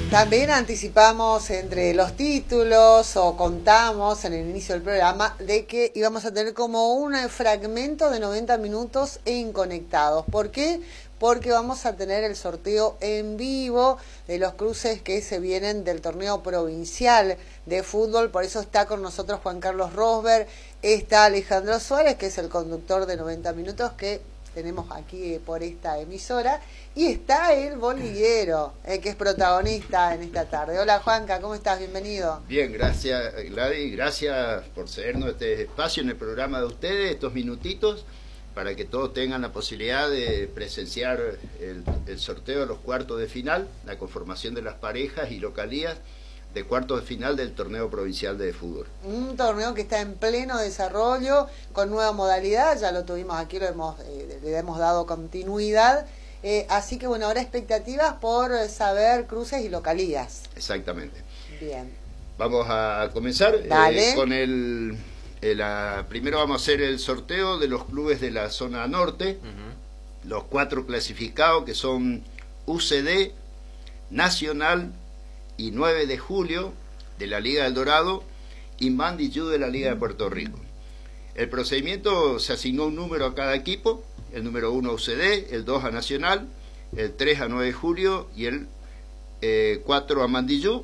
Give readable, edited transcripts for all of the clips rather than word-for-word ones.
También anticipamos entre los títulos o contamos en el inicio del programa de que íbamos a tener como un fragmento de 90 minutos en Conectados. ¿Por qué? Porque vamos a tener el sorteo en vivo de los cruces que se vienen del torneo provincial de fútbol. Por eso está con nosotros Juan Carlos Rosberg, está Alejandro Suárez, que es el conductor de 90 minutos que tenemos aquí por esta emisora, y está el bolillero, que es protagonista en esta tarde. Hola Juanca, ¿cómo estás? Bienvenido. Bien, gracias Gladys, gracias por cedernos este espacio en el programa de ustedes, estos minutitos, para que todos tengan la posibilidad de presenciar el sorteo de los cuartos de final, la conformación de las parejas y localías de cuartos de final del torneo provincial de fútbol. Un torneo que está en pleno desarrollo, con nueva modalidad, ya lo tuvimos aquí, le hemos dado continuidad, así que bueno, ahora expectativas por saber cruces y localías. Exactamente. Bien. Vamos a comenzar con primero vamos a hacer el sorteo de los clubes de la zona norte, los 4 clasificados que son UCD, Nacional y 9 de julio de la Liga del Dorado y Mandiyú de la Liga de Puerto Rico. El procedimiento: se asignó un número a cada equipo, el número 1 a UCD, el 2 a Nacional, el 3 a 9 de julio y el 4 a Mandiyú.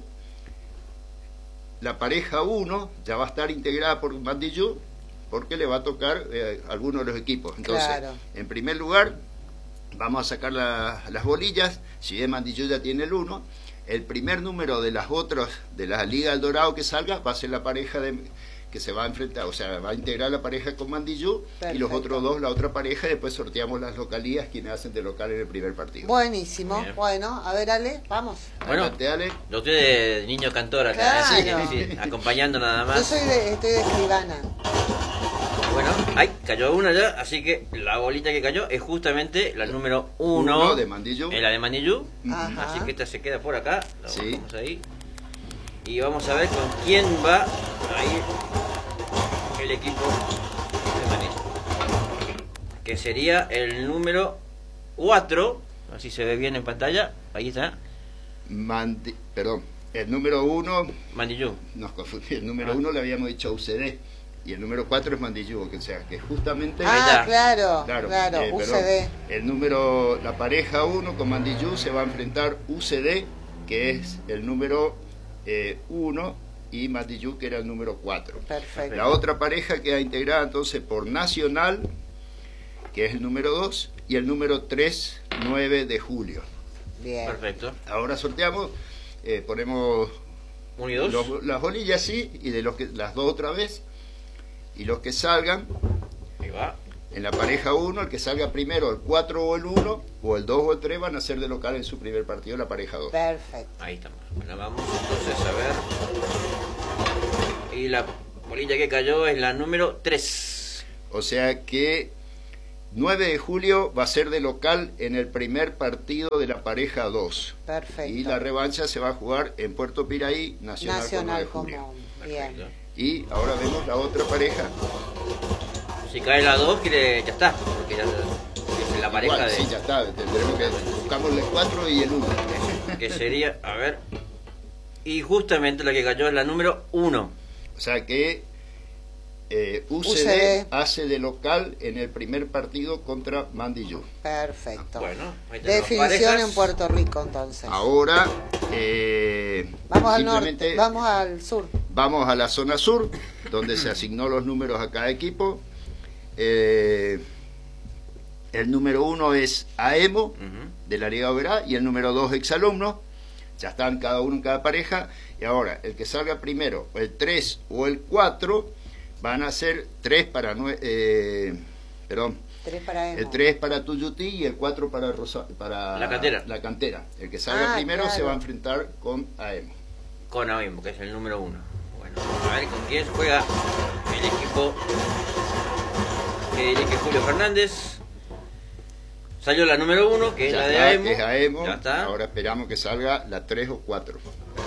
La pareja 1 ya va a estar integrada por Mandiyú porque le va a tocar alguno de los equipos. Entonces, claro, en primer lugar vamos a sacar las bolillas. Si de Mandiyú ya tiene el 1, el primer número de las otras de la Liga del Dorado que salga va a ser la pareja que se va a enfrentar, o sea, va a integrar la pareja con Mandiyú. Perfecto. Y los otros dos la otra pareja, y después sorteamos las localías quienes hacen de local en el primer partido. Buenísimo. Bien. Bueno, a ver, Ale, vamos. Bueno, adelante, Ale. Yo estoy de niño cantor acá, claro, sí, acompañando nada más. Yo estoy de escribana. Bueno, ahí cayó una ya, así que la bolita que cayó es justamente la número 1 de Mandiyú. La de Mandiyú. Ajá. Así que esta se queda por acá. La sí. Vamos ahí. Y vamos a ver con quién va a ir el equipo de Mandiyú, que sería el número 4. Así se ve bien en pantalla. Ahí está. El número 1 Mandiyú. Nos confundimos. El número 1 le habíamos dicho UCD. Y el número 4 es Mandiyú, o sea, que justamente... claro, UCD. La pareja 1 con Mandiyú se va a enfrentar UCD, que es el número 1, y Mandiyú, que era el número 4. Perfecto. La otra pareja queda integrada entonces por Nacional, que es el número 2, y el número 3, 9 de julio. Bien. Perfecto. Ahora sorteamos, ponemos 1 y 2. Las bolillas, sí, y de las dos otra vez. Y los que salgan, ahí va, en la pareja 1, el que salga primero, el 4 o el 1, o el 2 o el 3, van a ser de local en su primer partido, la pareja 2. Perfecto. Ahí estamos. Bueno, vamos entonces a ver. Y la bolilla que cayó es la número 3. O sea que 9 de julio va a ser de local en el primer partido de la pareja 2. Perfecto. Y la revancha se va a jugar en Puerto Piraí, Nacional con 9 de julio. Bien. Y ahora vemos la otra pareja. Si cae la 2, ya está, porque ya es la pareja. Igual, sí, ya está. Tendremos que buscamos el 4 y el 1. Que sería, a ver. Y justamente la que cayó es la número 1. O sea que UCD hace de local en el primer partido contra Mandiyú. Perfecto. Bueno, definición en Puerto Rico entonces. Ahora vamos al norte, vamos al sur. Vamos a la zona sur, donde se asignó los números a cada equipo. El número 1 es AEMO, de la Liga Oberá, y el número 2 exalumnos. Ya están cada uno en cada pareja. Y ahora, el que salga primero, el 3 o el 4, van a ser 3 para 9, 3 para Emo. El 3 para Tuyutí y el 4 para la cantera. El que salga primero, claro, se va a enfrentar con AEMO. Con AEMO, que es el número 1. Bueno, a ver con quién juega el equipo que dirige Julio Fernández. Salió la número 1, que es la de AEMO. Es AEMO. Ya está. Ahora esperamos que salga la 3 o 4.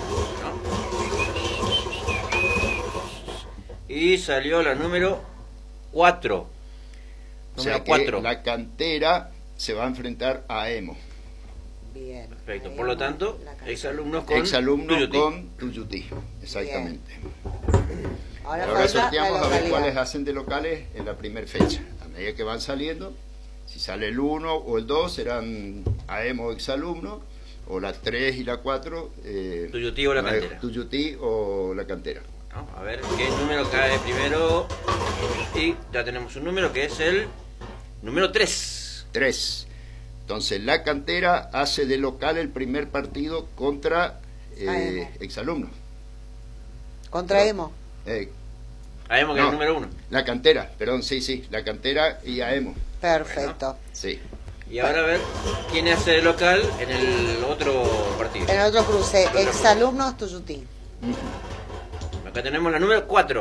Y salió la número 4. O sea que la cantera se va a enfrentar a AEMO. Bien. Perfecto. Ahí Por lo vamos, tanto, la cantera. exalumnos con Exalumnos Tuyutí. con Tuyutí, exactamente. Ahora Ahora falta sorteamos la a ver localidad. cuáles hacen de locales en la primera fecha. A medida que van saliendo, si sale el 1 o el 2 serán AEM o exalumnos, o la 3 y la 4 Tuyutí o la cantera. Tuyutí o la cantera. ¿No? A ver qué número cae primero. Y ya tenemos un número que es el número 3. 3. Entonces la cantera hace de local el primer partido contra AEMO. exalumnos. Contra Emo. Sabemos que es No. el número 1. La cantera, perdón, sí, la cantera y AEMO. Perfecto. Sí. Y ahora a ver quién hace de local en el otro partido. En otro cruce, Otro exalumnos Tuyutí. Acá tenemos la número 4.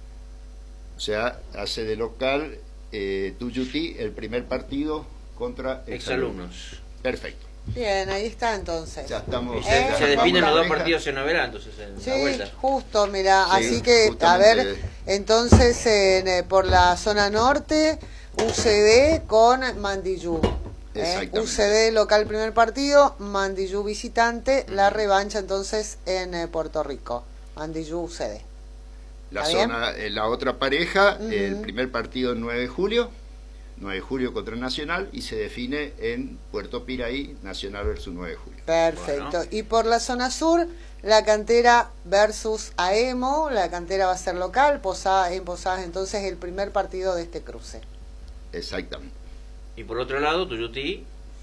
O sea, hace de local Tuyutí el primer partido contra Exalumnos. Perfecto. Bien, ahí está entonces. Ya estamos. Y se ya definen armamos los la dos pareja. partidos en novela, entonces en Sí, la vuelta. justo, mira, Sí, así que, a justamente. ver, entonces por la zona norte, UCD con Mandillú. Exactamente. UCD local primer partido, Mandillú visitante, la revancha entonces en Puerto Rico. Mandillú UCD. La ¿Está bien? zona, la otra pareja, Ujú. el primer partido el 9 de julio. 9 de julio contra Nacional y se define en Puerto Piraí, Nacional versus 9 de julio. Perfecto. Bueno. Y por la zona sur, la cantera versus AEMO. La cantera va a ser local, en Posadas, entonces el primer partido de este cruce. Exactamente. Y por otro lado, Tuyutí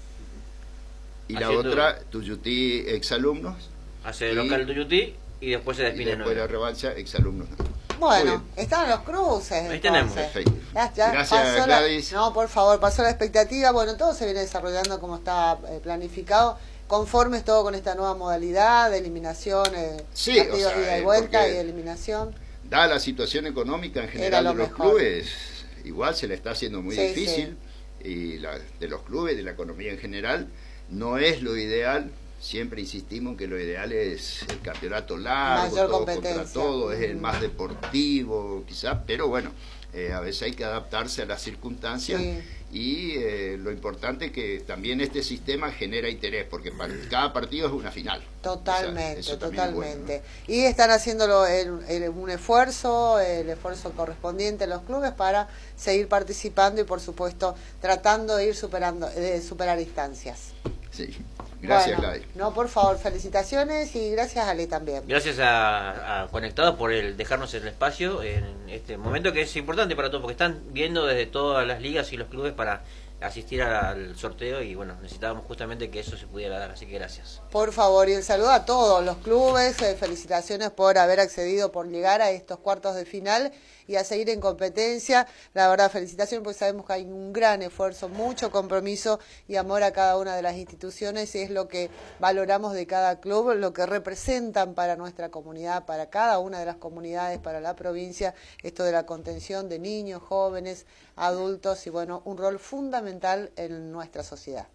Y la Haciendo- otra, Tuyutí exalumnos hace de Y- local Tuyutí y después se y define en después la novela. revancha exalumnos. Bueno, Muy están los cruces. Ahí tenemos. entonces. Perfecto. Ya Gracias, pasó Gladys. No, por favor, pasó la expectativa. Bueno, todo se viene desarrollando como estaba planificado. Conformes todo con esta nueva modalidad de eliminación, Sí, partidos o sea, ida y vuelta porque- y eliminación. Dada la situación económica en Era general lo de los mejor. clubes, igual se le está haciendo muy Sí, difícil, y de los clubes, de la economía en general, no es lo ideal. Siempre insistimos en que lo ideal es el campeonato largo, Mayor todo competencia. contra todo, es el más deportivo quizás, pero bueno, a veces hay que adaptarse a las circunstancias. Sí. Y lo importante es que también este sistema genera interés, porque cada partido es una final. Totalmente, Eso también es totalmente. bueno, Y están haciendo un esfuerzo, el esfuerzo correspondiente a los clubes para seguir participando y por supuesto tratando de ir de superar instancias. ¿no? Sí. Gracias, Bueno, Gladys. no, por favor, felicitaciones y gracias Ale también. Gracias a Conectados por el dejarnos el espacio en este momento que es importante para todos, porque están viendo desde todas las ligas y los clubes para asistir al sorteo y bueno, necesitábamos justamente que eso se pudiera dar, así que gracias. Por favor, y el saludo a todos los clubes, felicitaciones por haber accedido, por llegar a estos cuartos de final y a seguir en competencia. La verdad, felicitaciones porque sabemos que hay un gran esfuerzo, mucho compromiso y amor a cada una de las instituciones y es lo que valoramos de cada club, lo que representan para nuestra comunidad, para cada una de las comunidades, para la provincia, esto de la contención de niños, jóvenes, adultos y bueno, un rol fundamental en nuestra sociedad.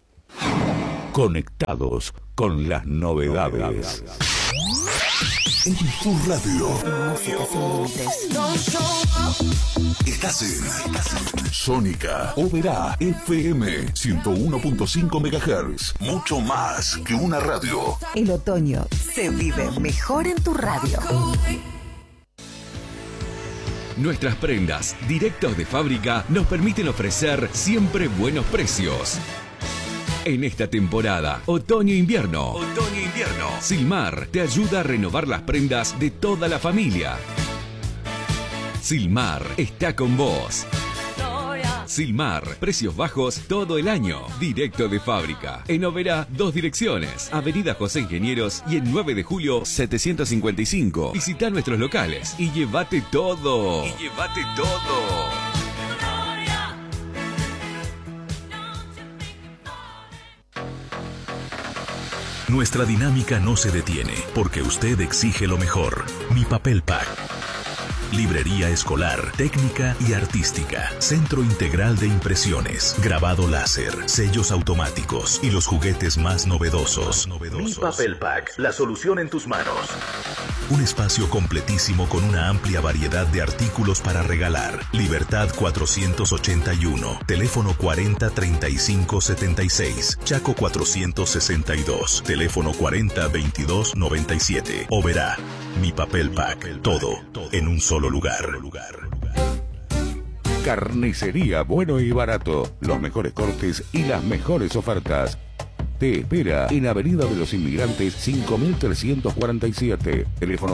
Conectados con las novedades. En tu radio. Música sin límites. Estás en Sónica Oberá FM 101.5 MHz. Mucho más que una radio. El otoño se vive mejor en tu radio. Nuestras prendas directos de fábrica nos permiten ofrecer siempre buenos precios. En esta temporada, otoño-invierno, Silmar te ayuda a renovar las prendas de toda la familia. Silmar está con vos. Silmar, precios bajos todo el año, directo de fábrica. En Oberá, 2 direcciones, Avenida José Ingenieros y en 9 de julio 755. Visita nuestros locales y llévate todo. Nuestra dinámica no se detiene porque usted exige lo mejor. Mi Papel Pack. librería escolar, técnica y artística, centro integral de impresiones, grabado láser, sellos automáticos y los juguetes más novedosos. Mi Papel Pack, la solución en tus manos. Un espacio completísimo con una amplia variedad de artículos para regalar. Libertad 481, teléfono 40 35 76, Chaco 462, teléfono 40 22 97. O verá, Mi Papel Pack, todo en un solo lugar. Carnicería Bueno y Barato. Los mejores cortes y las mejores ofertas. Te espera en Avenida de los Inmigrantes 5347. Teléfono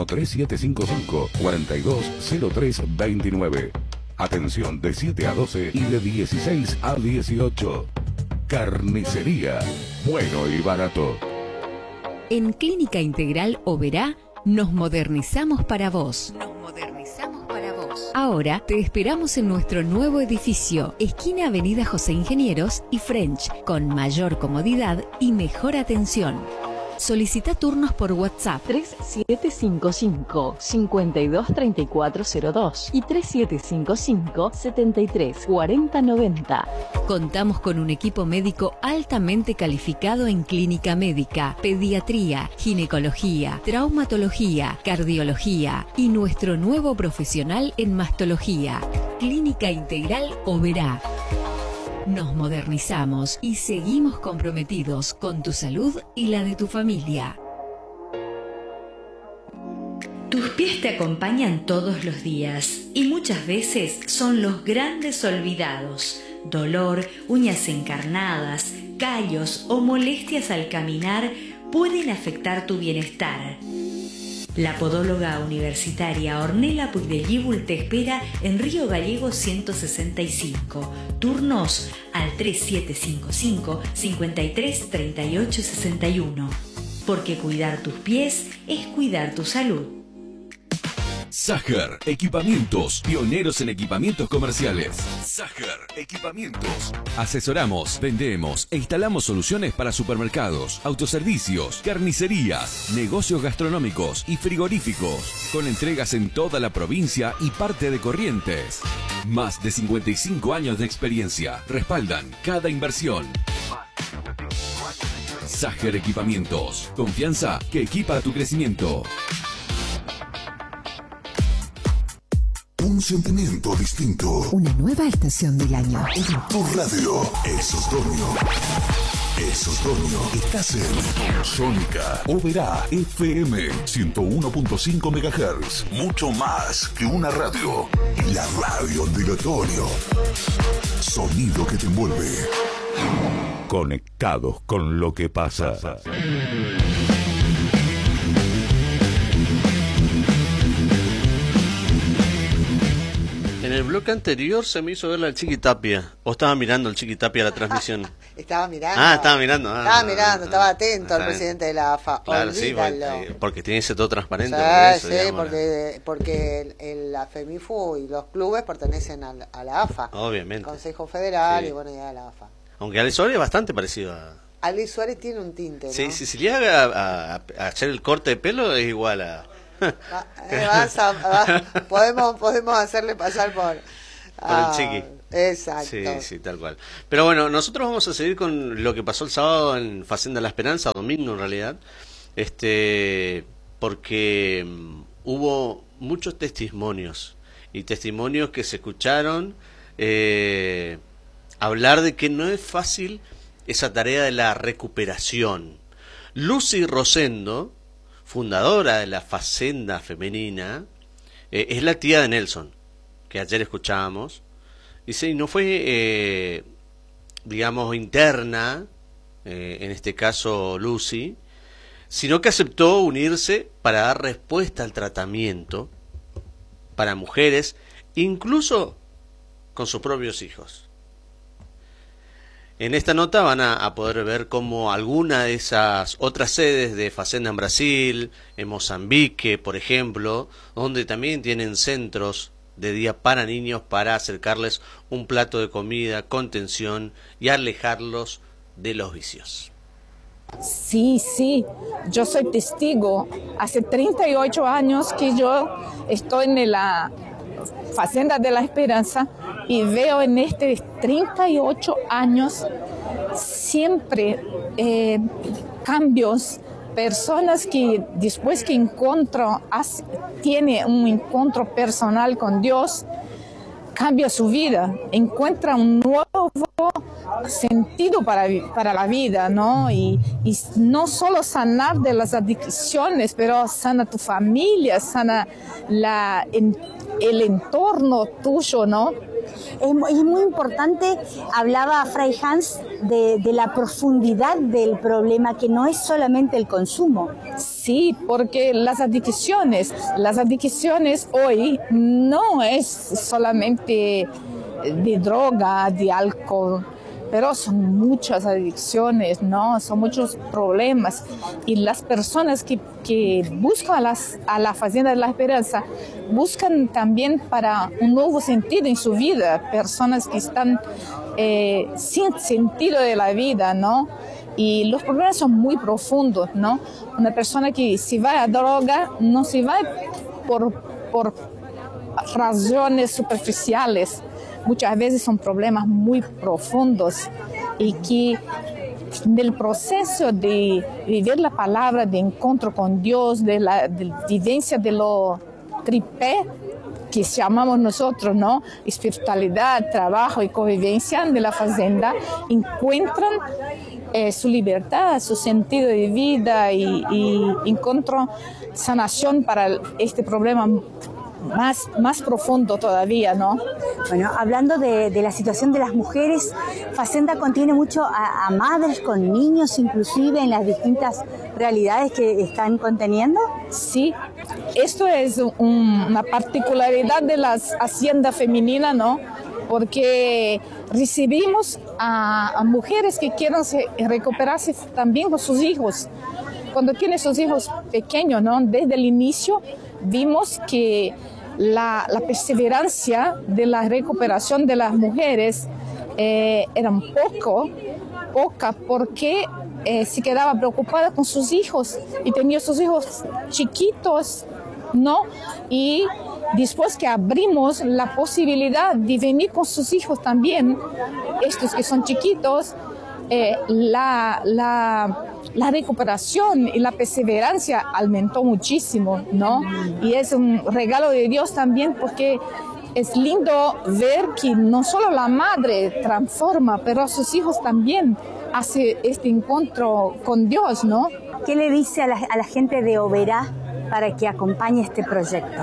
3755-420329. Atención de 7 a 12 y de 16 a 18. Carnicería Bueno y Barato. En Clínica Integral Oberá nos modernizamos para vos. Ahora te esperamos en nuestro nuevo edificio, esquina Avenida José Ingenieros y French, con mayor comodidad y mejor atención. Solicita turnos por WhatsApp 3755-523402 y 3755-734090. Contamos con un equipo médico altamente calificado en clínica médica, pediatría, ginecología, traumatología, cardiología y nuestro nuevo profesional en mastología. Clínica Integral Oberá. Nos modernizamos y seguimos comprometidos con tu salud y la de tu familia. Tus pies te acompañan todos los días y muchas veces son los grandes olvidados. Dolor, uñas encarnadas, callos o molestias al caminar pueden afectar tu bienestar. La podóloga universitaria Ornella Puigdellíbul te espera en Río Gallego 165. Turnos al 3755-533861. Porque cuidar tus pies es cuidar tu salud. Sager Equipamientos, pioneros en equipamientos comerciales. Sager Equipamientos. Asesoramos, vendemos e instalamos soluciones para supermercados, autoservicios, carnicerías, negocios gastronómicos y frigoríficos, con entregas en toda la provincia y parte de Corrientes. Más de 55 años de experiencia respaldan cada inversión. Sager Equipamientos, confianza que equipa tu crecimiento. Un sentimiento distinto. Una nueva estación del año. En tu radio, Esos Dormio. Estás en Sónica Oberá FM 101.5 MHz. Mucho más que una radio. La radio del otoño. Sonido que te envuelve. Conectados con lo que pasa. En el bloque anterior se me hizo ver la Chiquitapia. ¿O estaba mirando el Chiquitapia la transmisión? Estaba mirando. Estaba mirando. Estaba atento al presidente de la AFA. Claro, sí, porque tiene ese todo transparente. Sí, porque la FEMIFU y los clubes pertenecen a la AFA. Obviamente. Consejo Federal sí. Y bueno, ya la AFA. Aunque Ale Suárez es bastante parecido a... Ale Suárez tiene un tinte, ¿no? Sí, si le haga a hacer el corte de pelo es igual a... podemos hacerle pasar por el Chiqui. Exacto. Sí, tal cual. Pero bueno, nosotros vamos a seguir con lo que pasó el sábado en Facenda La Esperanza, domingo en realidad, porque hubo muchos testimonios que se escucharon hablar de que no es fácil esa tarea de la recuperación. Lucy Rosendo, fundadora de la Facenda Femenina, es la tía de Nelson, que ayer escuchábamos. Dice, y no fue, digamos, interna, en este caso Lucy, sino que aceptó unirse para dar respuesta al tratamiento para mujeres, incluso con sus propios hijos. En esta nota van a poder ver cómo alguna de esas otras sedes de Facenda en Brasil, en Mozambique, por ejemplo, donde también tienen centros de día para niños para acercarles un plato de comida, contención y alejarlos de los vicios. Sí, yo soy testigo. Hace 38 años que yo estoy en la Fazenda de la Esperanza y veo en estos 38 años siempre cambios, personas que después que tiene un encuentro personal con Dios, cambia su vida, encuentra un nuevo sentido para la vida, ¿no? Y no solo sanar de las adicciones, pero sana tu familia, sana el entorno tuyo, ¿no? Es muy importante, hablaba Fray Hans de la profundidad del problema, que no es solamente el consumo. Sí, porque las adicciones hoy no es solamente de droga, de alcohol, pero son muchas adicciones, ¿no? Son muchos problemas. Y las personas que buscan a la Fazenda de la Esperanza buscan también para un nuevo sentido en su vida. Personas que están sin sentido de la vida, ¿no? Y los problemas son muy profundos, ¿no? Una persona que se va a droga no se va por razones superficiales. Muchas veces son problemas muy profundos y que del proceso de vivir la palabra, de encuentro con Dios, de vivencia de lo tripé que llamamos nosotros, ¿no? Espiritualidad, trabajo y convivencia de la Fazenda, encuentran su libertad, su sentido de vida y encuentran sanación para este problema más profundo todavía, ¿no? Bueno, hablando de la situación de las mujeres, Fazenda contiene mucho a madres con niños, inclusive en las distintas realidades que están conteniendo. Sí, esto es una particularidad de las haciendas femeninas, ¿no? Porque recibimos a mujeres que quieren recuperarse también con sus hijos. Cuando tienen sus hijos pequeños, ¿no? Desde el inicio vimos que la perseverancia de la recuperación de las mujeres era poca porque se quedaba preocupada con sus hijos y tenía sus hijos chiquitos, ¿no? Y después que abrimos la posibilidad de venir con sus hijos también, estos que son chiquitos, la recuperación y la perseverancia aumentó muchísimo, ¿no? Y es un regalo de Dios también porque es lindo ver que no solo la madre transforma, pero sus hijos también hacen este encuentro con Dios, ¿no? ¿Qué le dice a la gente de Oberá para que acompañe este proyecto?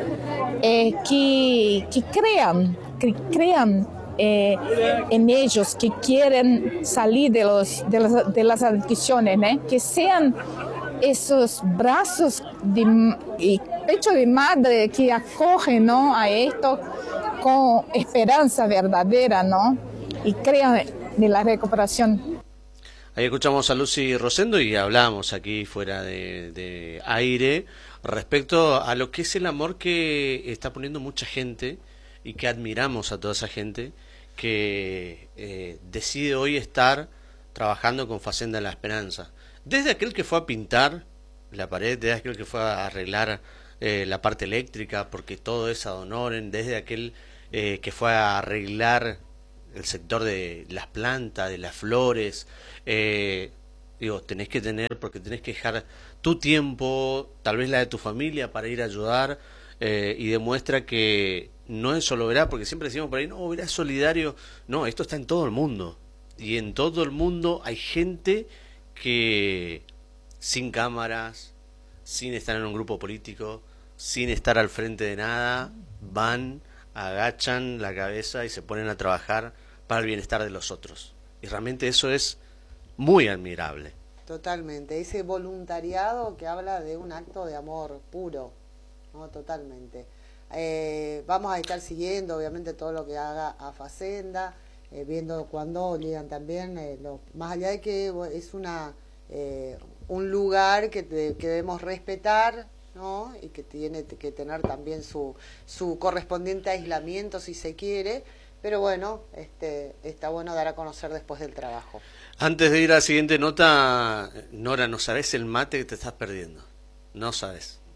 Que crean en ellos, que quieren salir de las adicciones, ¿no? Que sean esos brazos y pecho de madre que acogen, ¿no? A esto con esperanza verdadera, ¿no? Y crean en la recuperación. Ahí escuchamos a Lucy Rosendo y hablamos aquí fuera de aire respecto a lo que es el amor que está poniendo mucha gente y que admiramos a toda esa gente que decide hoy estar trabajando con Fazenda de la Esperanza. Desde aquel que fue a pintar la pared, desde aquel que fue a arreglar la parte eléctrica, porque todo es ad honorem, desde aquel que fue a arreglar el sector de las plantas, de las flores, tenés que tener, porque tenés que dejar tu tiempo, tal vez la de tu familia, para ir a ayudar, y demuestra que no es solo Oberá, porque siempre decimos por ahí, no, Oberá es solidario. No, esto está en todo el mundo, y en todo el mundo hay gente que sin cámaras, sin estar en un grupo político, sin estar al frente de nada, van, agachan la cabeza y se ponen a trabajar para el bienestar de los otros. Y realmente eso es muy admirable. Totalmente, ese voluntariado que habla de un acto de amor puro, ¿no? Totalmente. Vamos a estar siguiendo obviamente todo lo que haga a Fazenda, viendo cuando llegan también, más allá de que es un lugar que debemos respetar, ¿no? Y que tiene que tener también su correspondiente aislamiento si se quiere, pero bueno, está bueno dar a conocer después del trabajo. Antes de ir a la siguiente nota, Nora, no sabes el mate que te estás perdiendo, no sabes.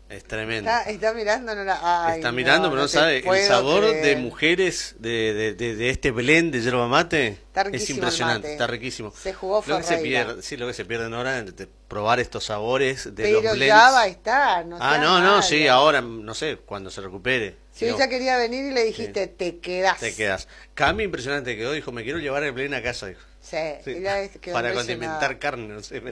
Es tremendo. Está mirando, está mirando, pero no sabe. El sabor de mujeres de este blend de yerba mate es impresionante. Está riquísimo. Se jugó lo que se pierde, sí, lo que se pierde ahora de probar estos sabores de pero los blends. Ya va a estar. No, sí, ahora, no sé, cuando se recupere. Si ella quería venir y le dijiste, sí, te quedás. Cami impresionante quedó, dijo, me quiero llevar el blend a casa. Dijo. Sí. Ella quedó para condimentar carne, no sé.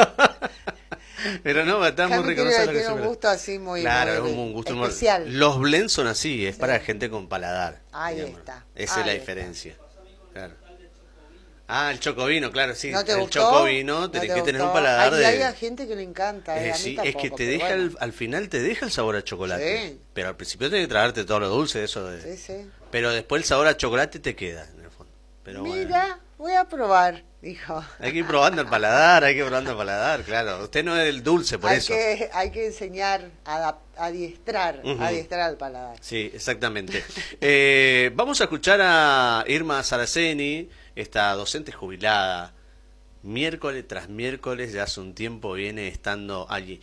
Pero no, está muy rico. Tiene un gusto así muy, claro, muy es un gusto especial. Los blends son así, es para gente con paladar. Ahí está. Esa es la diferencia. Claro. El chocovino, claro, sí. ¿No te el gustó? chocovino, tenés que tener un paladar hay gente que le encanta. Sí, es que te deja al final te deja el sabor a chocolate. Sí. Pero al principio tenés que tragarte todo lo dulce, eso de... Sí. Pero después el sabor a chocolate te queda, en el fondo. Pero mira, voy a probar, dijo. Hay que ir probando el paladar, claro. Usted no es el dulce, por eso. Hay que enseñar, adiestrar al paladar. Sí, exactamente. Vamos a escuchar a Irma Saraceni, esta docente jubilada. Miércoles tras miércoles, ya hace un tiempo viene estando allí.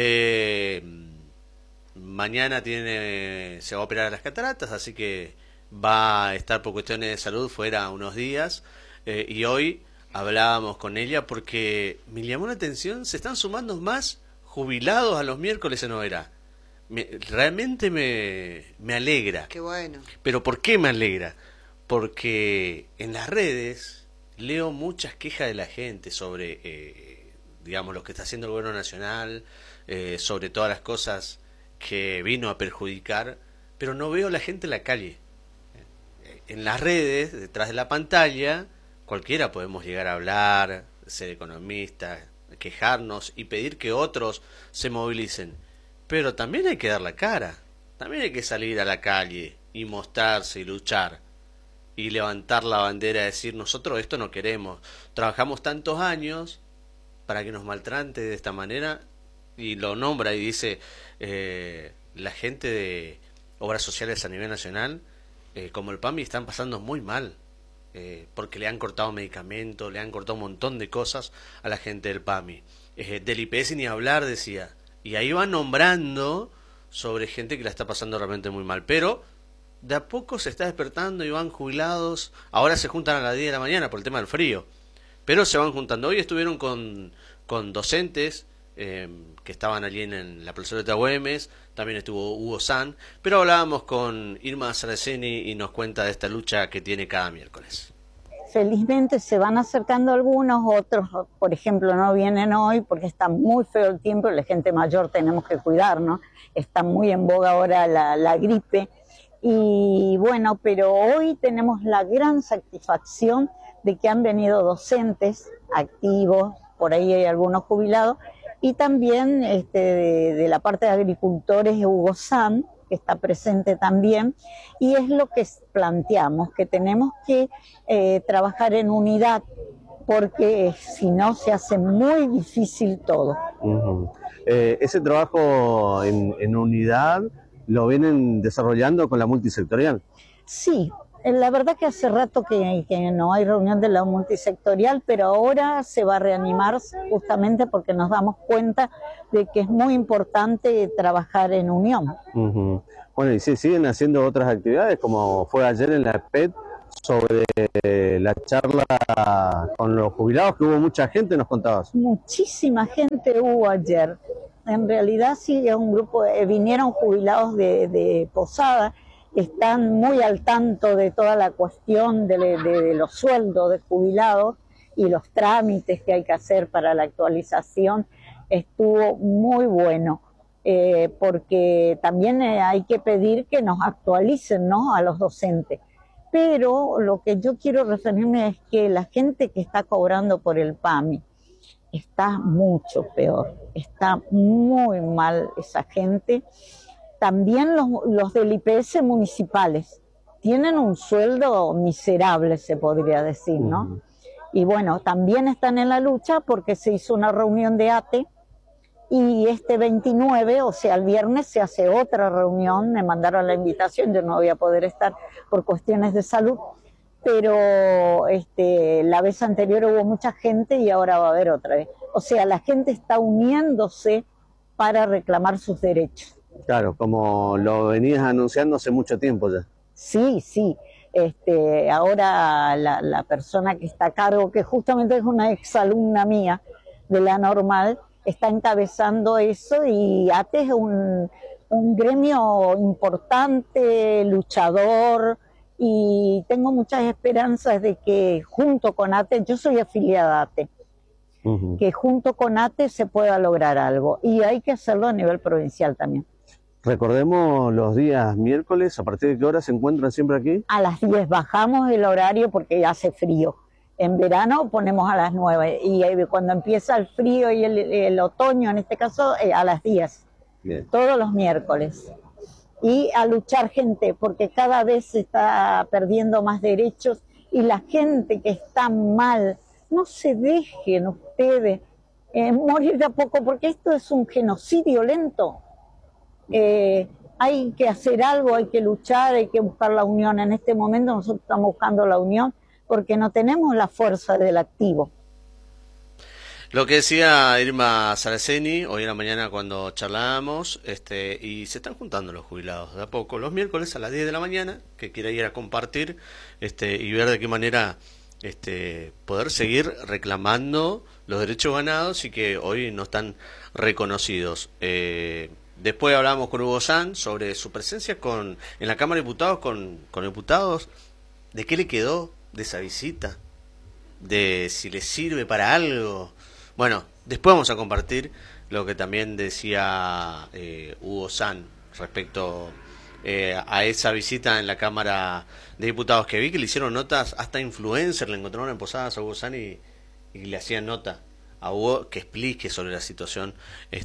Mañana se va a operar a las cataratas, así que va a estar por cuestiones de salud fuera unos días. Y hoy hablábamos con ella porque me llamó la atención, se están sumando más jubilados a los miércoles en Oberá. Realmente me alegra. Qué bueno. ¿Pero por qué me alegra? Porque en las redes leo muchas quejas de la gente sobre, digamos, lo que está haciendo el gobierno nacional, sobre todas las cosas que vino a perjudicar, pero no veo a la gente en la calle. En las redes, detrás de la pantalla, cualquiera podemos llegar a hablar, ser economista, quejarnos y pedir que otros se movilicen. Pero también hay que dar la cara, también hay que salir a la calle y mostrarse y luchar y levantar la bandera y decir, nosotros esto no queremos, trabajamos tantos años para que nos maltrate de esta manera, y lo nombra y dice la gente de obras sociales a nivel nacional, como el PAMI, están pasando muy mal, porque le han cortado medicamentos, le han cortado un montón de cosas a la gente del PAMI. Del IPS ni hablar, decía. Y ahí van nombrando sobre gente que la está pasando realmente muy mal. Pero de a poco se está despertando y van jubilados. Ahora se juntan a las 10 de la mañana por el tema del frío. Pero se van juntando. Hoy estuvieron con docentes que estaban allí en la plazoleta Güemes. También estuvo Hugo San. Pero hablábamos con Irma Saraceni y nos cuenta de esta lucha que tiene cada miércoles. Felizmente se van acercando algunos, otros, por ejemplo, no vienen hoy porque está muy feo el tiempo y la gente mayor tenemos que cuidarnos. Está muy en boga ahora la gripe. Y bueno, pero hoy tenemos la gran satisfacción de que han venido docentes activos, por ahí hay algunos jubilados, y también de la parte de agricultores, Hugo San, que está presente también, y es lo que planteamos, que tenemos que trabajar en unidad, porque si no se hace muy difícil todo. Ese trabajo en unidad lo vienen desarrollando con la multisectorial. Sí, la verdad que hace rato que no hay reunión de la multisectorial, pero ahora se va a reanimar justamente porque nos damos cuenta de que es muy importante trabajar en unión. Bueno, y sí, siguen haciendo otras actividades, como fue ayer en la PET sobre la charla con los jubilados, que hubo mucha gente, nos contabas. Muchísima gente hubo ayer. En realidad sí, es un grupo, vinieron jubilados de Posada, están muy al tanto de toda la cuestión de los sueldos de jubilados y los trámites que hay que hacer para la actualización. Estuvo muy bueno, porque también hay que pedir que nos actualicen, ¿no?, a los docentes. Pero lo que yo quiero referirme es que la gente que está cobrando por el PAMI está mucho peor, está muy mal esa gente. También los del IPS municipales tienen un sueldo miserable, se podría decir, ¿no? Y bueno, también están en la lucha porque se hizo una reunión de ATE y este 29, o sea, el viernes se hace otra reunión, me mandaron la invitación, yo no voy a poder estar por cuestiones de salud, pero la vez anterior hubo mucha gente y ahora va a haber otra vez. O sea, la gente está uniéndose para reclamar sus derechos. Claro, como lo venías anunciando hace mucho tiempo ya. Sí, sí. Ahora la persona que está a cargo, que justamente es una exalumna mía de la Normal, está encabezando eso, y ATE es un gremio importante, luchador, y tengo muchas esperanzas de que junto con ATE, yo soy afiliada a ATE, que junto con ATE se pueda lograr algo, y hay que hacerlo a nivel provincial también. Recordemos los días miércoles, ¿a partir de qué hora se encuentran siempre aquí? A las 10 bajamos el horario porque hace frío. En verano ponemos a las 9 y cuando empieza el frío y el otoño, en este caso, a las 10. Bien. Todos los miércoles. Y a luchar, gente, porque cada vez se está perdiendo más derechos, y la gente que está mal, no se dejen ustedes morir de a poco, porque esto es un genocidio lento. Hay que hacer algo, hay que luchar, hay que buscar la unión. En este momento nosotros estamos buscando la unión porque no tenemos la fuerza del activo. Lo que decía Irma Saraceni hoy en la mañana cuando charlábamos, y se están juntando los jubilados de a poco los miércoles a las 10 de la mañana, que quiera ir a compartir y ver de qué manera poder seguir reclamando los derechos ganados y que hoy no están reconocidos. Después hablamos con Hugo San sobre su presencia en la Cámara de Diputados con diputados, de qué le quedó de esa visita, de si le sirve para algo. Bueno, después vamos a compartir lo que también decía Hugo San respecto a esa visita en la Cámara de Diputados, que vi que le hicieron notas, hasta influencer le encontraron en Posadas a Hugo San y le hacían nota a Hugo que explique sobre la situación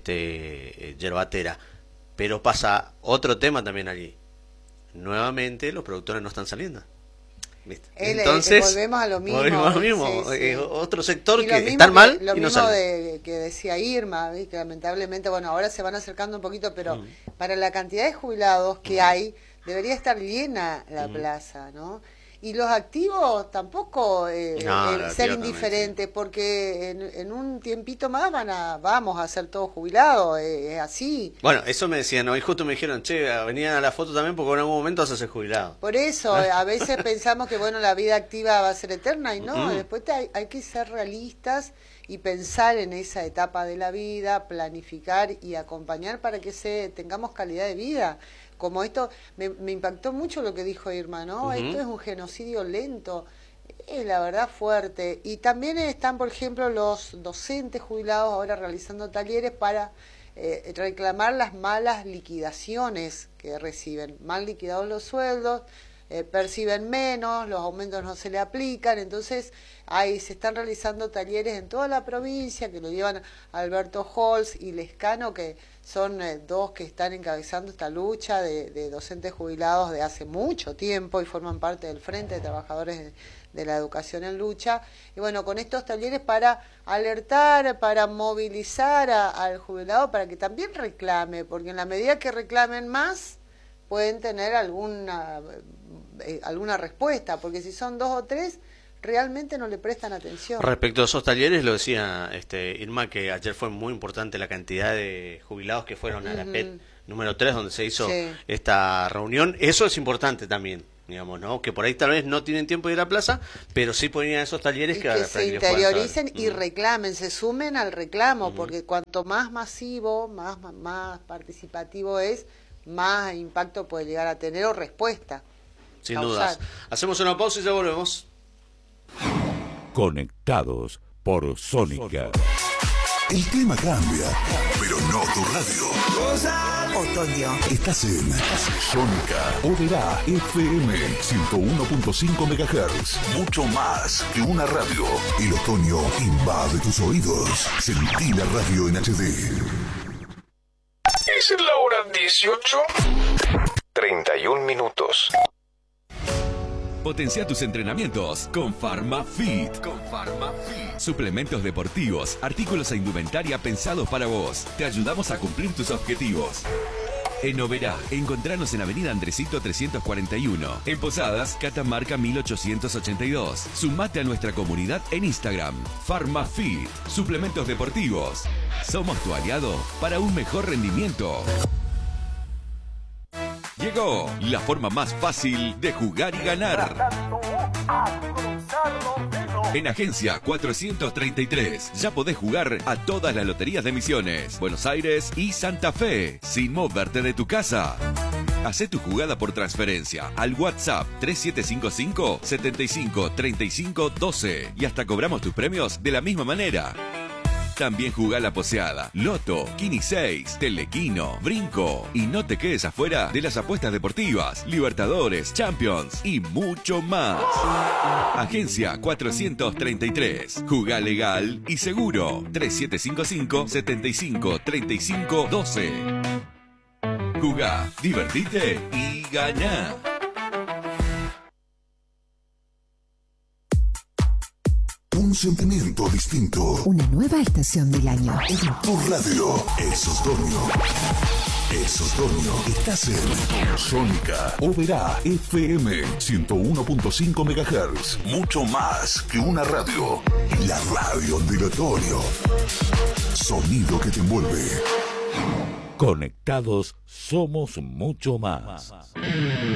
yerbatera. Pero pasa otro tema también allí. Nuevamente los productores no están saliendo. ¿Viste? Entonces volvemos a lo mismo. Sí. Otro sector que están mal lo y no mismo salen. que decía Irma, que lamentablemente, bueno, ahora se van acercando un poquito, pero para la cantidad de jubilados que hay, debería estar llena la plaza, ¿no? Y los activos tampoco ser indiferentes, porque en un tiempito más vamos a ser todos jubilados, es así. Bueno, eso me decían hoy, justo me dijeron, venían a la foto también porque en algún momento vas a ser jubilado. Por eso, a veces pensamos que bueno, la vida activa va a ser eterna, y no, después hay que ser realistas y pensar en esa etapa de la vida, planificar y acompañar para que tengamos calidad de vida. Como esto, me impactó mucho lo que dijo Irma, ¿no? Esto es un genocidio lento, es la verdad fuerte. Y también están, por ejemplo, los docentes jubilados ahora realizando talleres para reclamar las malas liquidaciones que reciben. Mal liquidados los sueldos, perciben menos, los aumentos no se le aplican, entonces ahí se están realizando talleres en toda la provincia que lo llevan Alberto Holz y Lescano, que son dos que están encabezando esta lucha de docentes jubilados de hace mucho tiempo y forman parte del Frente de Trabajadores de la Educación en Lucha. Y bueno, con estos talleres para alertar, para movilizar al jubilado para que también reclame, porque en la medida que reclamen más pueden tener alguna respuesta, porque si son 2 o 3 realmente no le prestan atención. Respecto a esos talleres, lo decía Irma, que ayer fue muy importante la cantidad de jubilados que fueron a la PET número 3, donde se hizo esta reunión. Eso es importante también, digamos, ¿no? Que por ahí tal vez no tienen tiempo de ir a la plaza, pero sí pueden ir a esos talleres que se interioricen y reclamen, se sumen al reclamo, porque cuanto más masivo, más participativo es, más impacto puede llegar a tener o respuesta. Sin dudas. Hacemos una pausa y ya volvemos. Conectados por Sónica. El clima cambia, pero no tu radio. Otoño. Estás en Sónica. Oberá FM 101.5 MHz. Mucho más que una radio. El otoño invade tus oídos. Sentí la radio en HD. ¿Es la hora 18? 31 minutos. Potencia tus entrenamientos con PharmaFit. Suplementos deportivos, artículos e indumentaria pensados para vos. Te ayudamos a cumplir tus objetivos. En Oberá, encontranos en Avenida Andresito 341. En Posadas, Catamarca 1882. Sumate a nuestra comunidad en Instagram. PharmaFit, suplementos deportivos. Somos tu aliado para un mejor rendimiento. Llegó la forma más fácil de jugar y ganar. En Agencia 433 ya podés jugar a todas las loterías de Misiones, Buenos Aires y Santa Fe sin moverte de tu casa. Hacé tu jugada por transferencia al WhatsApp 3755 75 35 12 y hasta cobramos tus premios de la misma manera. También jugá la poseada, Loto, Kini 6, Telequino, Brinco. Y no te quedes afuera de las apuestas deportivas, Libertadores, Champions y mucho más. Agencia 433. Jugá legal y seguro. 3755 75 35 12. Jugá, divertite y ganá. Un sentimiento distinto. Una nueva estación del año. En tu radio. Es otoño. Es otoño. Estás en Sónica. Oberá FM 101.5 MHz. Mucho más que una radio. La radio del otoño. Sonido que te envuelve. Conectados somos mucho más.